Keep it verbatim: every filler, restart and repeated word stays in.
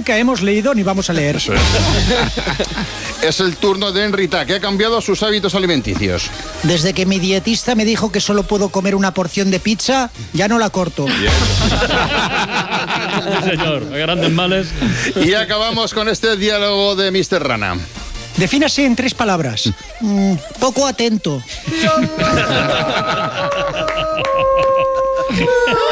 nunca hemos leído ni vamos a leer. Eso es. Es el turno de Enrita, que ha cambiado sus hábitos alimenticios. Desde que mi dietista me dijo que solo puedo comer una porción de pizza, ya no la corto. Sí, señor, a grandes males. Y acabamos con este diálogo de mister Rana. Defínase en tres palabras. Mm, poco atento.